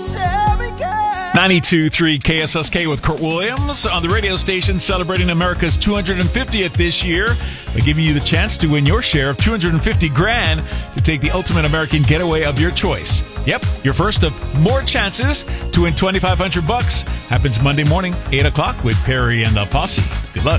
92.3 KSSK with Kurt Williams on the radio station celebrating America's 250th this year by giving you the chance to win your share of $250,000 to take the ultimate American getaway of your choice. Yep, your first of more chances to win $2,500 happens Monday morning, 8 o'clock with Perry and the Posse. Good luck.